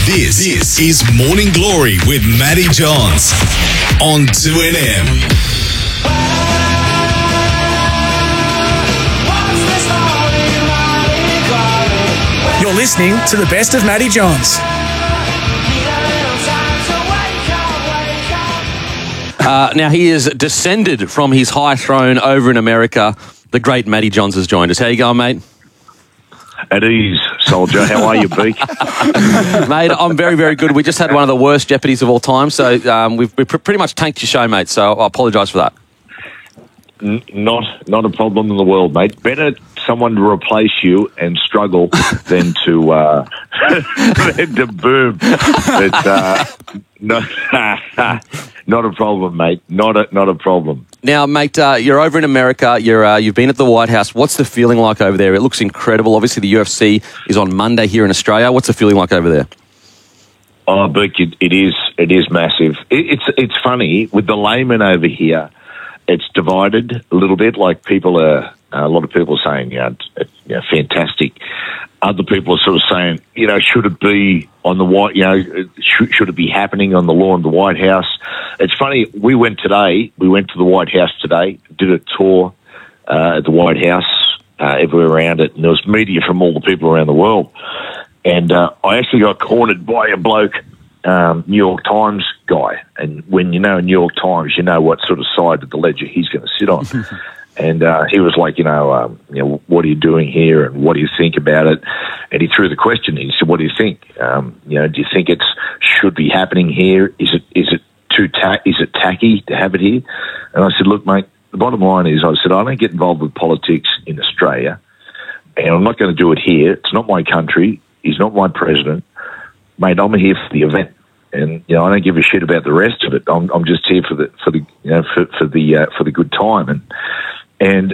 This is Morning Glory with Matty Johns on 2NM. You're listening to the best of Matty Johns. Now, he is descended from his high throne over in America. The great Matty Johns has joined us. How you going, mate? At ease, soldier. How are you, Beak? Mate, I'm very, very good. We just had one of the worst Jeopardies of all time, so we've pretty much tanked your show, mate, so I apologise for that. Not a problem in the world, mate. Better someone to replace you and struggle than to than to boom. But, not a problem, mate. Not a problem. Now, mate, you're over in America. You've been at the White House. What's the feeling like over there? It looks incredible. Obviously, the UFC is on Monday here in Australia. What's the feeling like over there? Oh, Beak, it is massive. It's funny with the layman over here. It's divided a little bit. Like a lot of people are saying, fantastic. Other people are sort of saying, should it be on the White, should it be happening on the lawn of the White House? It's funny. We went to the White House today, did a tour at the White House, everywhere around it, and there was media from all the people around the world. And I actually got cornered by a bloke, New York Times guy. And when you know New York Times, you know what sort of side of the ledger he's going to sit on. And he was like, what are you doing here and what do you think about it? And he threw the question. He said, what do you think? Do you think it should be happening here? Is it tacky to have it here? And I said, look, mate, the bottom line is, I don't get involved with politics in Australia, and I'm not going to do it here. It's not my country. He's not my president. Mate, I'm here for the event. And I don't give a shit about the rest of it. I'm just here for the good time. And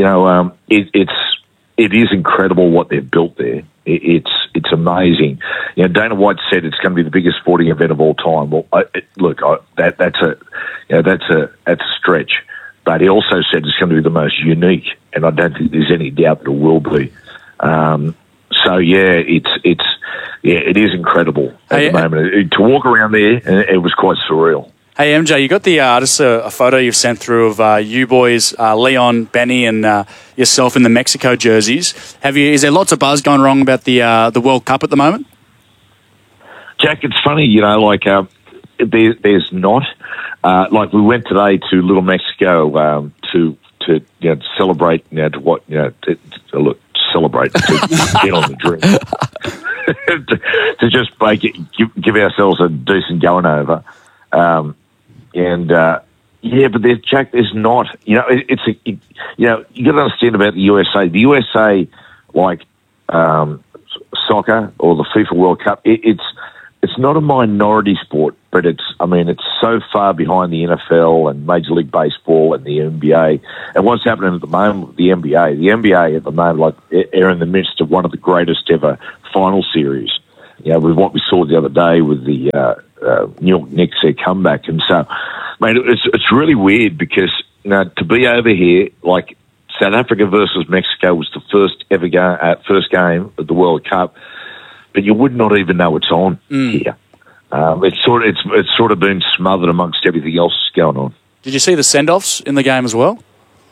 it is incredible what they've built there. It's amazing. Dana White said it's going to be the biggest sporting event of all time. Well, that's a stretch. But he also said it's going to be the most unique, and I don't think there's any doubt that it will be. It is incredible at the moment. To walk around there, it was quite surreal. Hey, MJ, you got the just a photo you've sent through of you boys, Leon, Benny, and yourself in the Mexico jerseys. Is there lots of buzz going wrong about the World Cup at the moment? Jack, it's funny, there's not. Like we went today to Little Mexico to celebrate, celebrate, to get on the drink, to just give ourselves a decent going over. But there's not. You got to understand about the USA. The USA, like soccer or the FIFA World Cup, it's not a minority sport, but it's so far behind the NFL and Major League Baseball and the NBA. And what's happening at the moment with the NBA at the moment, they're in the midst of one of the greatest ever final series. With what we saw the other day with the New York Knicks, their comeback. And so, mate, it's really weird because, to be over here, like South Africa versus Mexico was the first game of the World Cup, but you would not even know it's on here. It's sort of been smothered amongst everything else that's going on. Did you see the send-offs in the game as well?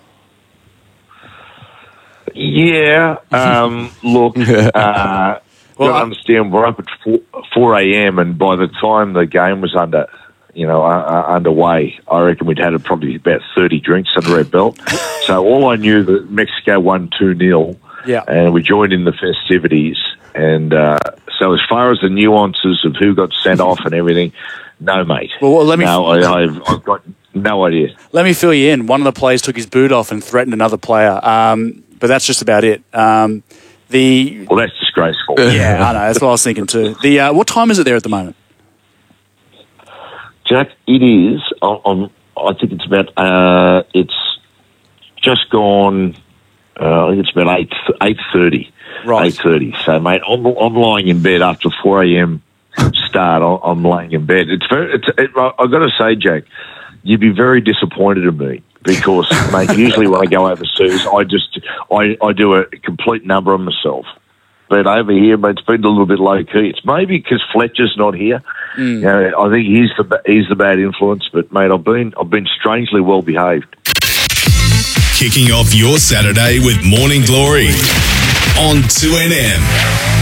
Yeah. Look, well, I understand we're up at 4 a.m. and by the time the game was underway, I reckon we'd had probably about 30 drinks under our belt. So all I knew that Mexico won 2-0, and we joined in the festivities. And so as far as the nuances of who got sent off and everything, no, mate. Well, I've got no idea. Let me fill you in. One of the players took his boot off and threatened another player, but that's just about it. Well, that's disgraceful. Yeah, I know. That's what I was thinking too. What time is it there at the moment? Jack, it is. I think it's about. It's just gone. I think it's about 8:30. Right. 8:30. So, mate, I'm lying in bed after 4 a.m. start. I'm laying in bed. I've got to say, Jack, you'd be very disappointed in me. Because, mate, usually when I go overseas, I do a complete number on myself. but over here, it's been a little bit low key. It's maybe because Fletcher's not here. You know, I think he's the bad influence. But mate, I've been strangely well behaved. Kicking off your Saturday with Morning Glory on 2NM.